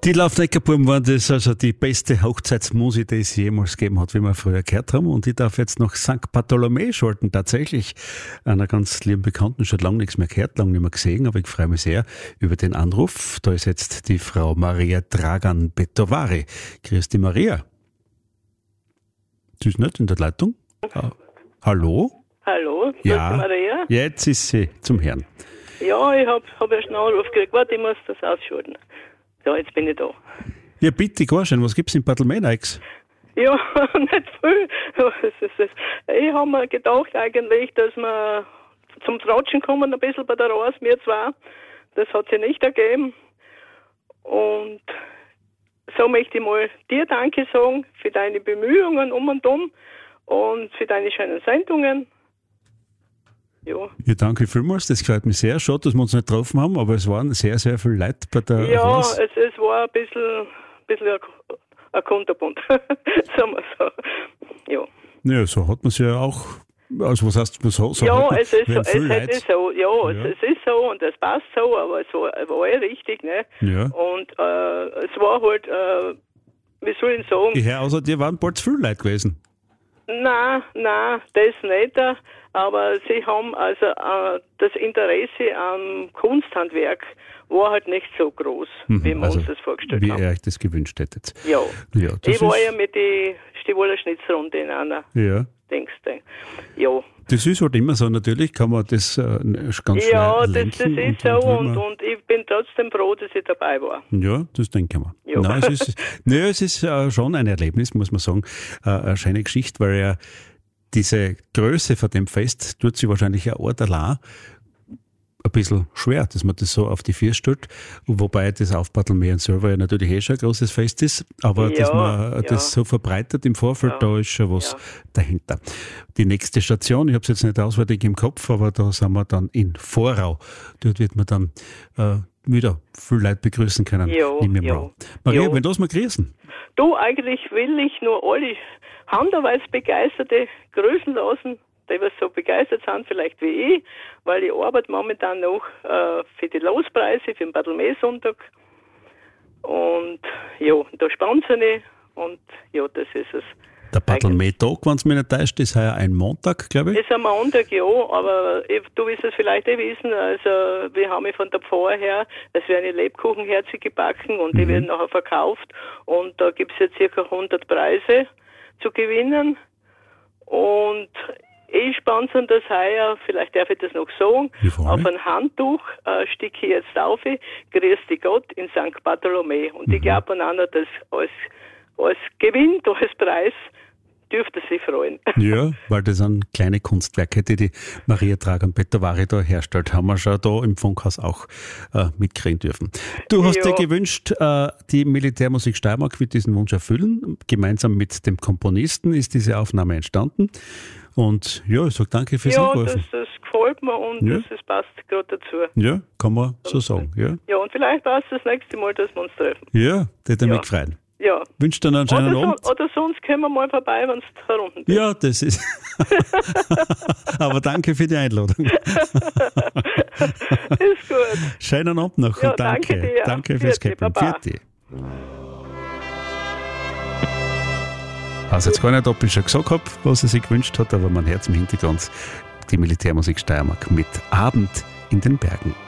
Die Laufneckerbuben waren das also die beste Hochzeitsmusik, die es jemals gegeben hat, wie wir früher gehört haben. Und ich darf jetzt noch St. Bartholomew schalten, tatsächlich einer ganz lieben Bekannten, schon lange nichts mehr gehört, lange nicht mehr gesehen, aber ich freue mich sehr über den Anruf. Da ist jetzt die Frau Maria Dragan-Betovari. Grüß dich, Maria. Sie ist nicht in der Leitung? Hallo? Hallo, Ja, grüß dich, Maria. Jetzt ist sie zum Herrn. Ja, ich hab erst einen Anruf gekriegt. Warte, ich muss das ausschalten. So, jetzt bin ich da. Ja, bitte, gar schön. Was gibt's in Bartholomew Neues? Ja, nicht viel. Ich habe mir gedacht eigentlich, dass wir zum Tratschen kommen ein bisschen bei der Reise, wir zwei. Das hat sich nicht ergeben. Und so möchte ich mal dir Danke sagen für deine Bemühungen um und für deine schönen Sendungen. Ja, Danke vielmals, das gefällt mir sehr. Schade, dass wir uns nicht getroffen haben, aber es waren sehr, sehr viele Leute bei der es war ein bisschen ein Kunterbund, sagen wir so. Ja. Ja, so hat man es ja auch. Also was heißt, so ja, es ist so, es ist so und es passt so, aber es war ja richtig, ne? Ja. Und es war halt, wie soll ich sagen? Ich höre außer dir waren bald zu viele Leute gewesen. Nein, das nicht. Aber sie haben also das Interesse am Kunsthandwerk war halt nicht so groß, wie wir uns das vorgestellt haben. Wie ihr euch das gewünscht hättet. Ja. Das ich war ja mit die Stivoler Schnitzrunde in einer Dingste. Ja. Das ist halt immer so, natürlich kann man das ganz schnell Ja, das lenken ist so und ich bin trotzdem froh, dass ich dabei war. Ja, das denke ich mir. Ja. Nein, es ist schon ein Erlebnis, muss man sagen. Eine schöne Geschichte, weil ja diese Größe von dem Fest tut sich wahrscheinlich ein Ort allein ein bisschen schwer, dass man das so auf die Vier stellt, wobei das auf Bartholomew selber ja natürlich schon ein großes Fest ist, aber dass man das so verbreitet im Vorfeld, da ist schon was dahinter. Die nächste Station, ich habe es jetzt nicht auswendig im Kopf, aber da sind wir dann in Vorau. Dort wird man dann wieder viele Leute begrüßen können. Maria, wenn das mal grüßen. Du, eigentlich will ich nur alle Handarbeitsbegeisterte grüßen lassen, die was so begeistert sind, vielleicht wie ich, weil ich arbeite momentan noch für die Lospreise, für den Bartholomew-Sonntag. Und ja, da sponsern ich und ja, das ist es. Der Bartholomew-Tag, wenn es mich nicht täuscht, ist heuer ein Montag, glaube ich. Ist ein Montag, ja, aber du wirst es vielleicht wissen, also wir haben von der Pfarrer her, es werden Lebkuchenherzen gebacken und die werden nachher verkauft und da gibt es jetzt ca. 100 Preise zu gewinnen und ich sponsere das heuer, vielleicht darf ich das noch sagen, auf ein Handtuch sticke ich jetzt auf, grüß dich Gott in St. Bartholomew. Und ich glaube aneinander, dass als Gewinn, als Preis, dürfte sich freuen. Ja, weil das sind kleine Kunstwerke, die Maria Dragan-Betovari da herstellt, haben wir schon da im Funkhaus auch mitkriegen dürfen. Du hast dir gewünscht, die Militärmusik Steiermark wird diesen Wunsch erfüllen. Gemeinsam mit dem Komponisten ist diese Aufnahme entstanden. Und ja, ich sage danke fürs Anrufen. Ja, das gefällt mir und das passt gerade dazu. Ja, kann man so sagen. Ja, und vielleicht passt das nächste Mal, dass wir uns treffen. Ja, das hätte mich gefreut. Ja. Wünsche dir einen schönen Abend. Oder sonst kommen wir mal vorbei, wenn es herunten bist. Ja, das ist. Aber danke für die Einladung. Ist gut. Schönen Abend noch und danke. Danke dir. Danke fürs Käppen. Vierte. Also jetzt gar nicht, ob ich schon gesagt habe, was er sich gewünscht hat, aber man hört im Hintergrund die Militärmusik Steiermark mit Abend in den Bergen.